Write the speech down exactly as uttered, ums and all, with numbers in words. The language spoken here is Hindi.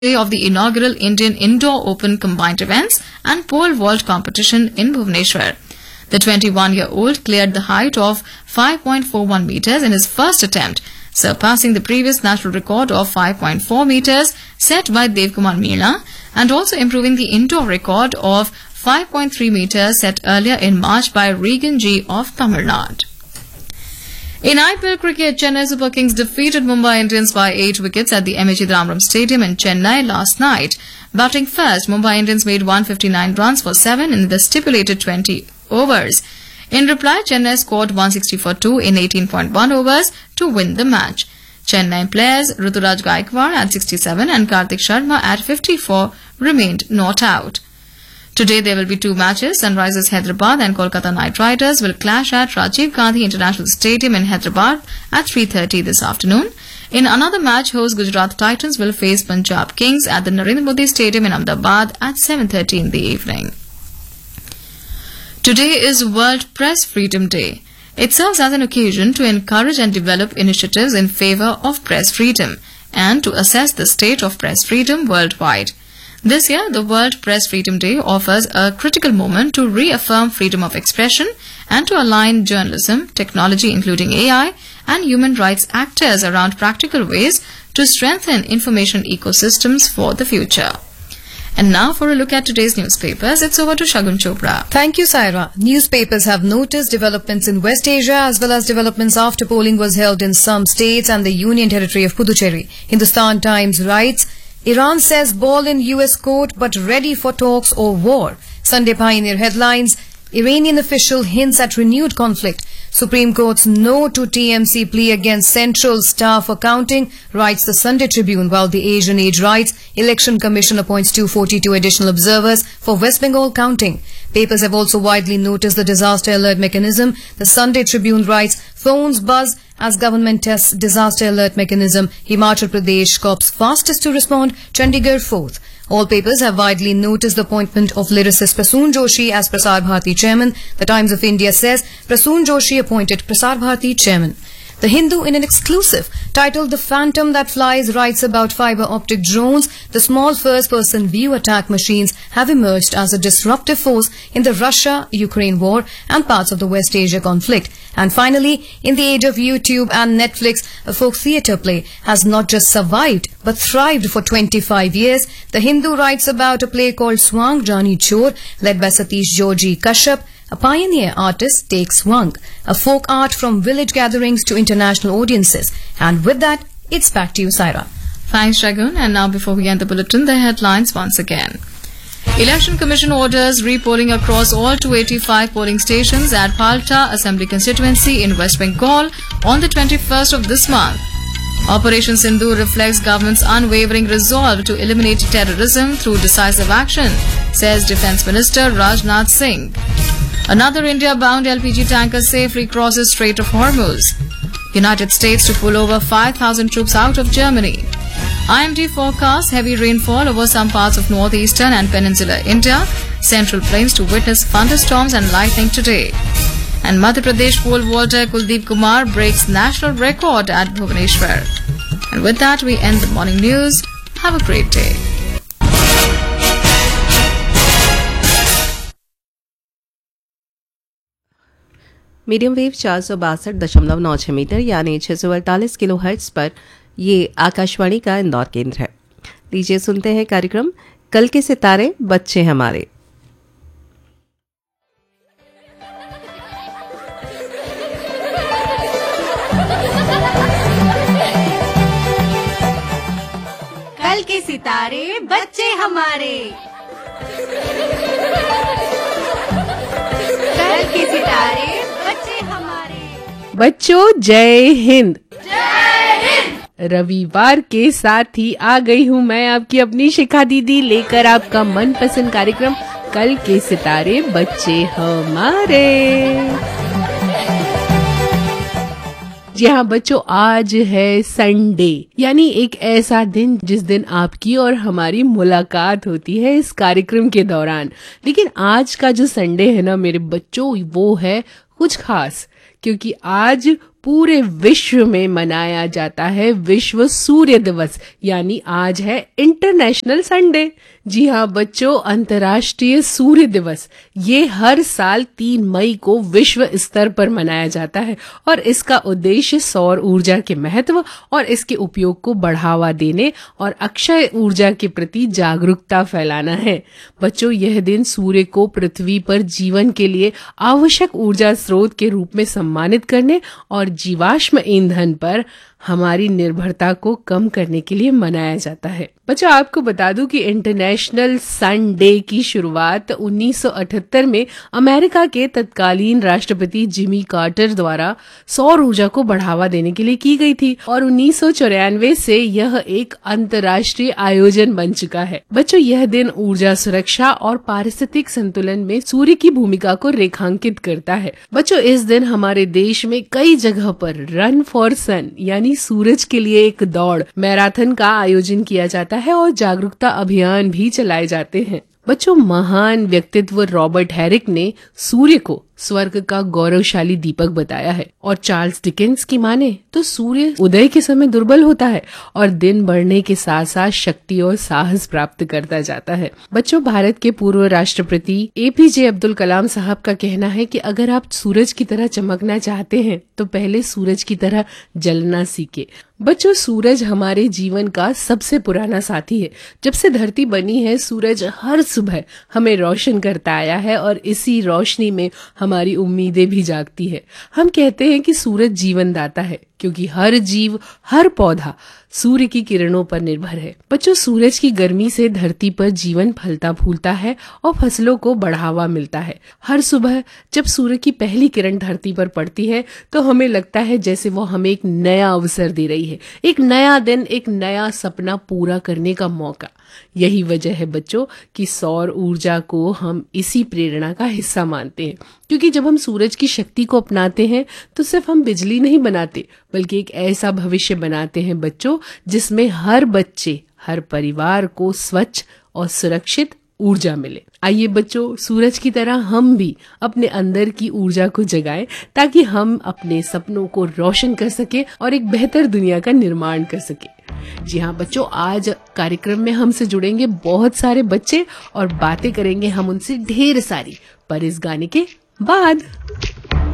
day of the inaugural Indian Indoor Open combined events and pole vault competition in Bhubaneswar. The twenty-one-year-old cleared the height of five point four one meters in his first attempt, surpassing the previous national record of five point four meters set by Devkumar Meena and also improving the indoor record of five point three meters set earlier in March by Regan G of Tamil Nadu. In I P L cricket, Chennai Super Kings defeated Mumbai Indians by eight wickets at the M A Chidambaram Stadium in Chennai last night. Batting first, Mumbai Indians made one hundred fifty-nine runs for seven in the stipulated twenty overs. In reply, Chennai scored one hundred sixty for two in eighteen point one overs to win the match. Chennai players Ruturaj Gaikwad at sixty-seven and Karthik Sharma at fifty-four remained not out. Today there will be two matches. Sunrisers Hyderabad and Kolkata Knight Riders will clash at Rajiv Gandhi International Stadium in Hyderabad at three thirty this afternoon. In another match, host Gujarat Titans will face Punjab Kings at the Narendra Modi Stadium in Ahmedabad at seven thirty in the evening. Today is World Press Freedom Day. It serves as an occasion to encourage and develop initiatives in favour of press freedom and to assess the state of press freedom worldwide. This year, the World Press Freedom Day offers a critical moment to reaffirm freedom of expression and to align journalism, technology including A I, and human rights actors around practical ways to strengthen information ecosystems for the future. And now for a look at today's newspapers, it's over to Shagun Chopra. Thank you, Saira. Newspapers have noticed developments in West Asia as well as developments after polling was held in some states and the Union Territory of Puducherry. Hindustan Times writes, Iran says ball in U S court but ready for talks or war. Sunday Pioneer headlines, Iranian official hints at renewed conflict. Supreme Court's no to T M C plea against Central Staff Accounting, writes the Sunday Tribune, while the Asian Age writes, Election Commission appoints two hundred forty-two additional observers for West Bengal counting. Papers have also widely noticed the disaster alert mechanism. The Sunday Tribune writes, phones buzz as government tests disaster alert mechanism. Himachal Pradesh cops fastest to respond, Chandigarh fourth. All papers have widely noticed the appointment of lyricist Prasoon Joshi as Prasar Bharati chairman. The Times of India says Prasoon Joshi appointed Prasar Bharati chairman. The Hindu, in an exclusive titled The Phantom That Flies, writes about fiber optic drones. The small first-person view attack machines have emerged as a disruptive force in the Russia-Ukraine war and parts of the West Asia conflict. And finally, in the age of YouTube and Netflix, a folk theatre play has not just survived but thrived for twenty-five years. The Hindu writes about a play called Swang Jani Chor, led by Satish Joji Kashyap. A pioneer artist takes Swang, a folk art from village gatherings to international audiences. And with that, it's back to you, Saira. Thanks, Shagun. And now before we end the bulletin, the headlines once again. Election Commission orders repolling across all two hundred eighty-five polling stations at Palta Assembly constituency in West Bengal on the twenty-first of this month. Operation Sindhu reflects government's unwavering resolve to eliminate terrorism through decisive action, says Defence Minister Rajnath Singh. Another India-bound L P G tanker safely crosses Strait of Hormuz. United States to pull over five thousand troops out of Germany. I M D forecasts heavy rainfall over some parts of northeastern and peninsular India, central plains to witness thunderstorms and lightning today. And Madhya Pradesh pole vaulter Kuldeep Kumar breaks national record at Bhubaneswar. And with that, we end the morning news. Have a great day. Medium wave चार सौ बासठ दशमलव नौ छह मीटर यानी छह सौ अड़तालीस किलो हर्ट्ज पर ये आकाशवाणी का इंदौर केंद्र है। लीजिए सुनते हैं कार्यक्रम कल के सितारे बच्चे हमारे। कल के सितारे बच्चे हमारे। कल के सितारे बच्चे हमारे। बच्चों जय हिंद। जय हिंद। रविवार के साथ ही आ गई हूँ मैं आपकी अपनी शिखा दीदी लेकर आपका मनपसंद कार्यक्रम कल के सितारे बच्चे हमारे। जी हाँ बच्चों, आज है संडे, यानी एक ऐसा दिन जिस दिन आपकी और हमारी मुलाकात होती है इस कार्यक्रम के दौरान। लेकिन आज का जो संडे है ना मेरे बच्चों, वो है कुछ खास, क्योंकि आज पूरे विश्व में मनाया जाता है विश्व सूर्य दिवस, यानी आज है इंटरनेशनल संडे। जी हाँ बच्चों, अंतर्राष्ट्रीय सूर्य दिवस ये हर साल तीन मई को विश्व स्तर पर मनाया जाता है और इसका उद्देश्य सौर ऊर्जा के महत्व और इसके उपयोग को बढ़ावा देने और अक्षय ऊर्जा के प्रति जागरूकता फैलाना है। बच्चों, यह दिन सूर्य को पृथ्वी पर जीवन के लिए आवश्यक ऊर्जा स्रोत के रूप में सम्मानित करने और जीवाश्म ईंधन पर हमारी निर्भरता को कम करने के लिए मनाया जाता है। बच्चों, आपको बता दूं कि इंटरनेशनल सन डे की शुरुआत उन्नीस सौ अठहत्तर में अमेरिका के तत्कालीन राष्ट्रपति जिमी कार्टर द्वारा सौर ऊर्जा को बढ़ावा देने के लिए की गई थी और उन्नीस सौ चौरानवे से यह एक अंतर्राष्ट्रीय आयोजन बन चुका है। बच्चों, यह दिन ऊर्जा सुरक्षा और पारिस्थितिक संतुलन में सूर्य की भूमिका को रेखांकित करता है। बच्चों, इस दिन हमारे देश में कई जगह पर रन फॉर सन यानी सूरज के लिए एक दौड़ मैराथन का आयोजन किया जाता है और जागरूकता अभियान भी चलाए जाते हैं। बच्चों, महान व्यक्तित्व रॉबर्ट हैरिक ने सूर्य को स्वर्ग का गौरवशाली दीपक बताया है और चार्ल्स डिकेंस की माने तो सूर्य उदय के समय दुर्बल होता है और दिन बढ़ने के साथ साथ शक्ति और साहस प्राप्त करता जाता है। बच्चों, भारत के पूर्व राष्ट्रपति एपीजे अब्दुल कलाम साहब का कहना है कि अगर आप सूरज की तरह चमकना चाहते हैं तो पहले सूरज की तरह जलना सीखे। बच्चों, सूरज हमारे जीवन का सबसे पुराना साथी है। जब से धरती बनी है, सूरज हर सुबह हमें रोशन करता आया है और इसी रोशनी में हमारी उम्मीदें भी जागती है। हम कहते हैं कि सूरज जीवन दाता है क्योंकि हर जीव, हर पौधा सूर्य की किरणों पर निर्भर है। बच्चों, सूरज की गर्मी से धरती पर जीवन फलता फूलता है और फसलों को बढ़ावा मिलता है। हर सुबह जब सूर्य की पहली किरण धरती पर पड़ती है तो हमें लगता है जैसे वो हमें एक नया अवसर दे रही है, एक नया दिन, एक नया सपना पूरा करने का मौका। यही वजह है बच्चों कि सौर ऊर्जा को हम इसी प्रेरणा का हिस्सा मानते हैं, क्योंकि जब हम सूरज की शक्ति को अपनाते हैं तो सिर्फ हम बिजली नहीं बनाते बल्कि एक ऐसा भविष्य बनाते हैं बच्चों जिसमें हर बच्चे, हर परिवार को स्वच्छ और सुरक्षित ऊर्जा मिले। आइए बच्चों, सूरज की तरह हम भी अपने अंदर की ऊर्जा को जगाएं ताकि हम अपने सपनों को रोशन कर सके और एक बेहतर दुनिया का निर्माण कर सके। जी हाँ बच्चों, आज कार्यक्रम में हमसे जुड़ेंगे बहुत सारे बच्चे और बातें करेंगे हम उनसे ढेर सारी, पर इस गाने के बाद।